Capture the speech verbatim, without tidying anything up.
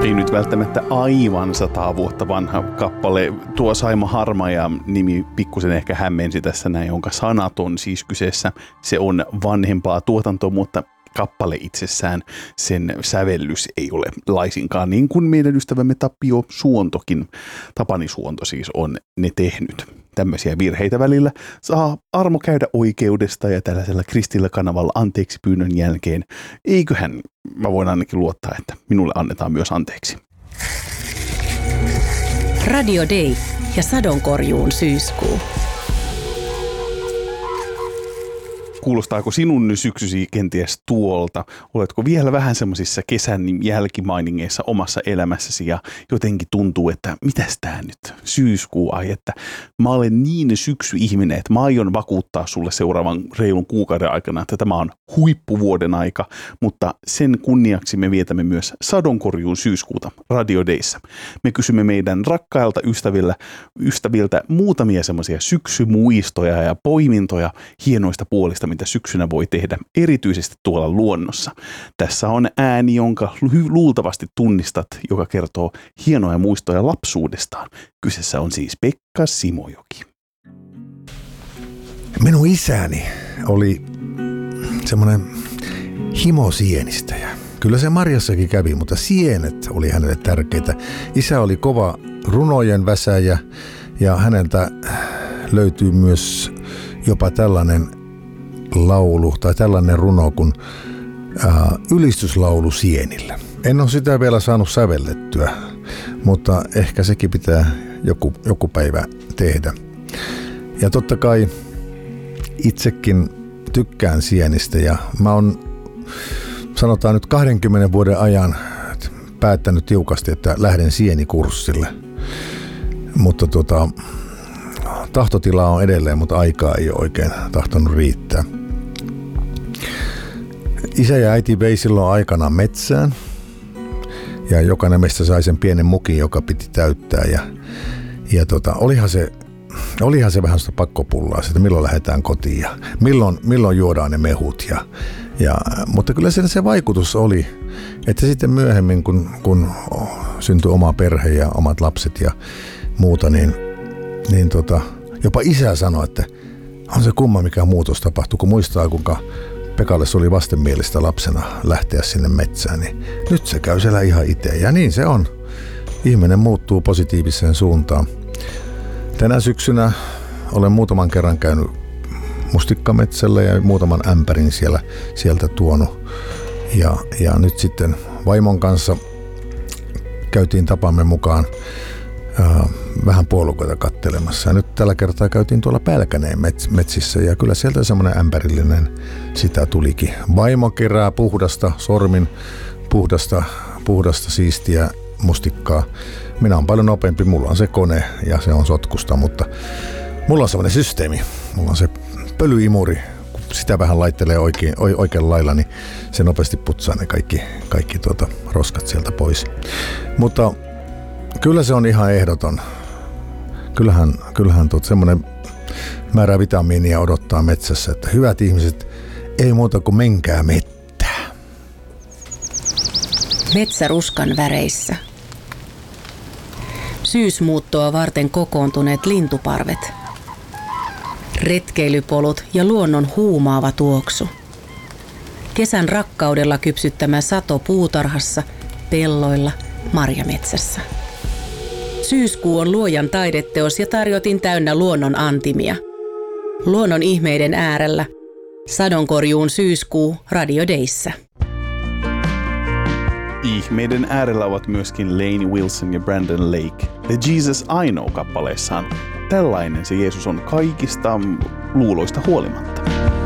Ei nyt välttämättä aivan sataa vuotta vanha kappale. Tuo Saimo Harmaja nimi pikkusen ehkä hämmensi tässä näin, jonka sanat on siis kyseessä. Se on vanhempaa tuotantoa, mutta kappale itsessään, sen sävellys ei ole laisinkaan niin kuin meidän ystävämme Tapio Suontokin, Tapani Suonto siis on ne tehnyt. Tämmöisiä virheitä välillä saa armo käydä oikeudesta ja tällaisella kristillä kanavalla anteeksi pyynnön jälkeen. Eiköhän mä voin ainakin luottaa, että minulle annetaan myös anteeksi. Radio Day ja sadonkorjuun syyskuu. Kuulostaako sinun syksysi kenties tuolta? Oletko vielä vähän semmoisissa kesän jälkimainingeissa omassa elämässäsi ja jotenkin tuntuu, että mitäs tää nyt syyskuu, ai että mä olen niin syksyihminen, että mä aion vakuuttaa sulle seuraavan reilun kuukauden aikana, että tämä on huippuvuoden aika, mutta sen kunniaksi me vietämme myös sadonkorjuun syyskuuta Radio Dayssä. Me kysymme meidän rakkailta ystävillä, ystäviltä muutamia semmoisia syksymuistoja ja poimintoja hienoista puolista, mitä syksynä voi tehdä, erityisesti tuolla luonnossa. Tässä on ääni, jonka luultavasti tunnistat, joka kertoo hienoja muistoja lapsuudestaan. Kyseessä on siis Pekka Simojoki. Minun isäni oli semmoinen himosienistäjä. Kyllä se marjassakin kävi, mutta sienet oli hänelle tärkeitä. Isä oli kova runojen väsäjä ja häneltä löytyy myös jopa tällainen laulu tai tällainen runo kuin ää, ylistyslaulu sienillä. En ole sitä vielä saanut sävellettyä, mutta ehkä sekin pitää joku, joku päivä tehdä. Ja totta kai itsekin tykkään sienistä ja mä oon sanotaan nyt kahdenkymmenen vuoden ajan päättänyt tiukasti, että lähden sienikurssille. Mutta tota, tahtotilaa on edelleen, mutta aikaa ei ole oikein tahtonut riittää. Isä ja äiti vei silloin aikana metsään ja jokainen meistä sai sen pienen mukin, joka piti täyttää. Ja, ja tota, olihan, se, olihan se vähän sitä pakkopullaa, että milloin lähdetään kotiin ja milloin, milloin juodaan ne mehut. Ja, ja, mutta kyllä se, se vaikutus oli, että sitten myöhemmin kun, kun syntyi oma perhe ja omat lapset ja muuta, niin, niin tota, jopa isä sanoi, että on se kumma mikä muutos tapahtui, kun muistaa kuinka Pekalle se oli vastenmielistä lapsena lähteä sinne metsään, niin nyt se käy siellä ihan itse. Ja niin se on. Ihminen muuttuu positiiviseen suuntaan. Tänä syksynä olen muutaman kerran käynyt mustikkametsällä ja muutaman ämpärin siellä, sieltä tuonut. Ja, ja nyt sitten vaimon kanssa käytiin tapamme mukaan äh, vähän puolukoita kattelemassa. Ja nyt tällä kertaa käytiin tuolla Pälkäneen mets- metsissä ja kyllä sieltä semmoinen ämpärillinen sitä tulikin. Vaimo kerää puhdasta, sormin puhdasta, puhdasta siistiä mustikkaa. Minä olen paljon nopeampi, mulla on se kone ja se on sotkusta, mutta mulla on semmoinen systeemi. Mulla on se pölyimuri, kun sitä vähän laittelee oikein, oikein lailla, niin se nopeasti putsaa ne kaikki, kaikki tuota roskat sieltä pois. Mutta kyllä se on ihan ehdoton. Kyllähän, kyllähän tuot semmoinen määrä vitamiinia odottaa metsässä, että hyvät ihmiset, ei muuta kuin menkää mettää. Metsä ruskan väreissä. Syysmuuttoa varten kokoontuneet lintuparvet. Retkeilypolut ja luonnon huumaava tuoksu. Kesän rakkaudella kypsyttämä sato puutarhassa, pelloilla, marjametsässä. Syyskuu on luojan taideteos ja tarjotin täynnä luonnon antimia. Luonnon ihmeiden äärellä. Sadonkorjuun syyskuu Radio Dayssä. Ihmeiden äärellä ovat myöskin Lainey Wilson ja Brandon Lake. The Jesus I Know -kappaleessaan. Tällainen se Jeesus on kaikista luuloista huolimatta.